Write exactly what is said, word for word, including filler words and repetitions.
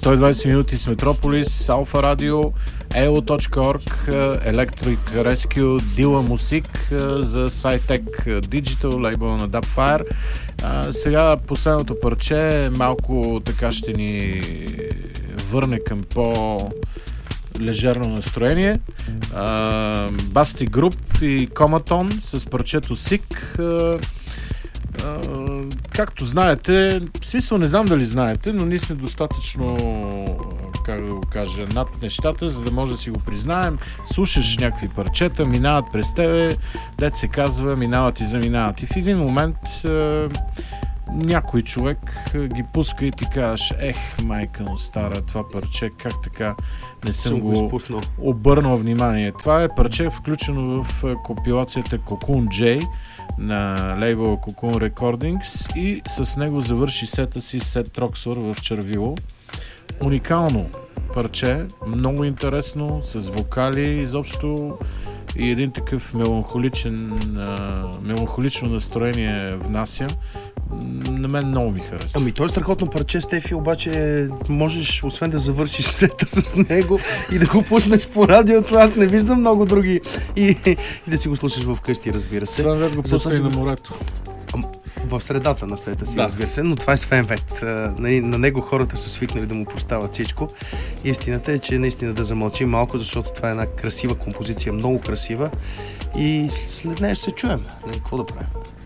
сто и двайсет минути с Метрополис, Алфа Радио, ел о точка орг, Electric Rescue, Dilla Music за Sci-Tech Digital, лейбъл на Dubfire. А, сега последното парче малко така ще ни върне към по лежерно настроение. Басти Груп и Коматон с парчето Сик. Uh, както знаете, в смисъл не знам дали знаете, но ние сме достатъчно, как да го кажа, над нещата, за да може да си го признаем. Слушаш някакви парчета, минават през тебе, дет се казва, минават и заминават. И в един момент uh, някой човек ги пуска и ти кажеш: ех, майка му стара, това парче, как така не съм, съм го изпуснал. Обърнал внимание. Това е парче включено в компилацията Cocoon J на лейбъл Cocoon Recordings и с него завърши сета си Сет Троксор в Червило. Уникално парче, много интересно, с вокали изобщо и един такъв меланхоличен, а, меланхолично настроение внася. На мен много ми хареса. Ами той е страхотно парче, Стефи, обаче можеш освен да завършиш сета с него и да го пуснеш по радиото, аз не виждам много други и, и да си го слушаш вкъщи, разбира се. Свен Вет го пусна и на морето. В средата на сета си, да. Разбира се, но това е Свен Вет. На, на него хората са свикнали да му поставят всичко. Истината е, че наистина да замълчим малко, защото това е една красива композиция, много красива и след нея ще се чуем. Какво да правим?